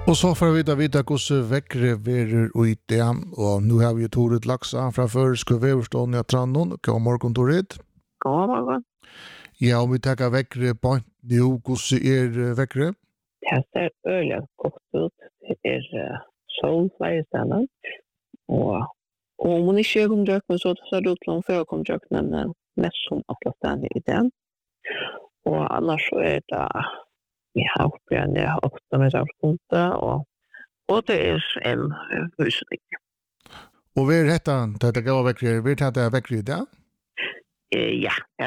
Och så får vi veta hur väckre verer och det. Och nu har vi Torit Laxa från Förska Väverstånd i Trannon. God morgon, Torit. God morgon. Ja, om vi tar väckre på nu, hur väckre? Det ser öliga gott ut. Det sol varje ställen. Och om hon inte kommer döken så ser det ut som för kommer döken mest som alla ställen i den. Och annars så är det vi har uppbjörn 8 meter skunta och det är en husning. Och vi är rättan, det gav väckre, vi tar det väckre i det? Ja,